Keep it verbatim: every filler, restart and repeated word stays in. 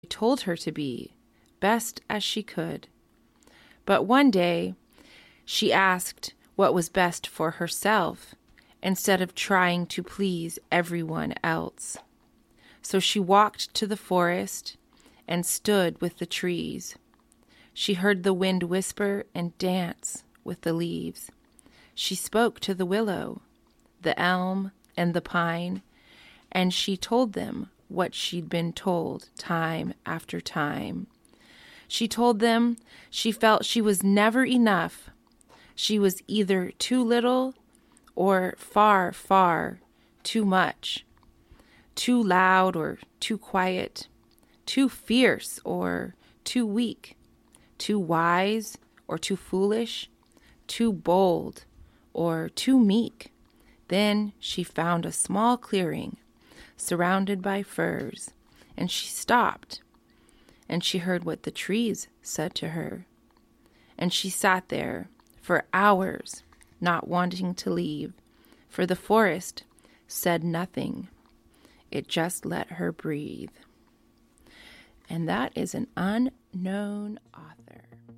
told her to be, best as she could. But one day she asked what was best for herself instead of trying to please everyone else. So she walked to the forest and stood with the trees. She heard the wind whisper and dance with the leaves. She spoke to the willow, the elm, and the pine, and she told them what she'd been told time after time. She told them she felt she was never enough. She was either too little or far, far too much, too loud or too quiet, too fierce or too weak, too wise or too foolish, too bold or too meek. Then she found a small clearing surrounded by firs, and she stopped, and she heard what the trees said to her. And she sat there for hours, not wanting to leave, for the forest said nothing. It just let her breathe. And that is an unknown author.